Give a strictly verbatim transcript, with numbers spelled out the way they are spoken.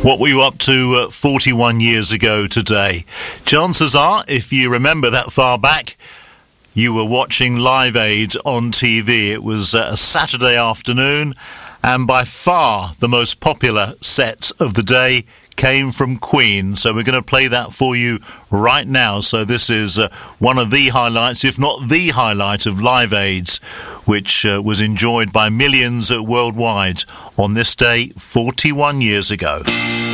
What were you up to uh, forty-one years ago today? Chances are, if you remember that far back, you were watching Live Aid on T V. It was uh, a Saturday afternoon, and by far the most popular set of the day came from Queen. So we're going to play that for you right now. So this is uh, one of the highlights, if not the highlight, of Live Aid, which uh, was enjoyed by millions uh, worldwide on this day forty-one years ago.